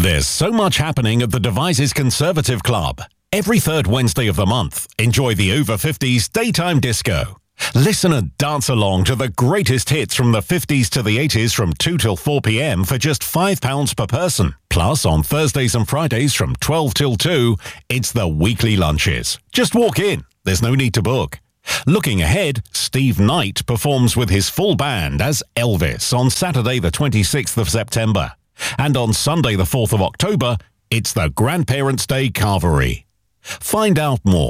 There's so much happening at the Devizes Conservative Club. Every third Wednesday of the month, enjoy the over 50s daytime disco. Listen and dance along to the greatest hits from the 50s to the 80s from 2 till 4 p.m. for just £5 per person. Plus, on Thursdays and Fridays from 12 till 2, it's the weekly lunches. Just walk in. There's no need to book. Looking ahead, Steve Knight performs with his full band as Elvis on Saturday the 26th of September. And on Sunday the 4th of October, it's the Grandparents' Day Carvery. Find out more